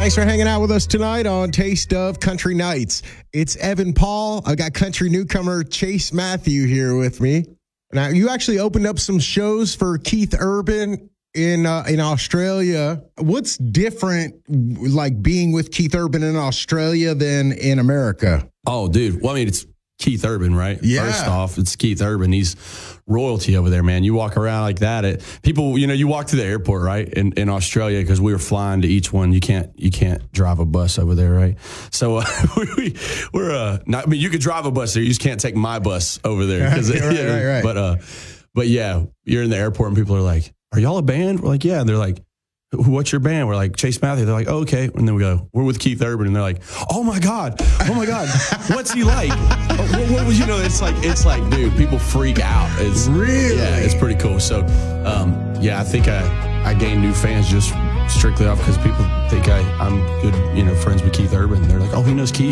Thanks for hanging out with us tonight on Taste of Country Nights. It's Evan Paul. I got country newcomer Chase Matthew here with me. Now, you actually opened up some shows for Keith Urban in Australia. What's different, like being with Keith Urban in Australia than in America? Oh, dude. Well, I mean, it's Keith Urban, right? Yeah. First off, it's Keith Urban. He's royalty over there, man. You walk around like that. People, you walk to the airport, right? In Australia, because we were flying to each one. You can't drive a bus over there, right? So we're not. I mean, you could drive a bus there. You just can't take my bus over there. Right. But yeah, you're in the airport and people are like, "Are y'all a band?" We're like, "Yeah." And they're like, "What's your band?" We're like, "Chase Matthew." They're like, "Oh, okay." And then we go, "We're with Keith Urban." And they're like, oh my God, what's he like?" What was, it's like, dude, people freak out. It's really, yeah, it's pretty cool. So, I think I gained new fans just strictly off because people think I'm good, friends with Keith Urban. They're like, "Oh, he knows Keith."